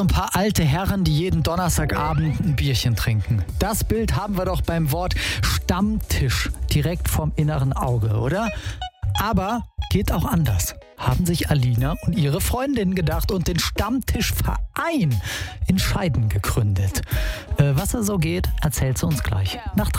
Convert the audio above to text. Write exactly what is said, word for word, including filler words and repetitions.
ein paar alte Herren, die jeden Donnerstagabend ein Bierchen trinken. Das Bild haben wir doch beim Wort Stammtisch direkt vom inneren Auge, oder? Aber geht auch anders, haben sich Alina und ihre Freundin gedacht und den Stammtischverein in Scheiden gegründet. Äh, was da so geht, erzählt sie uns gleich nach drei.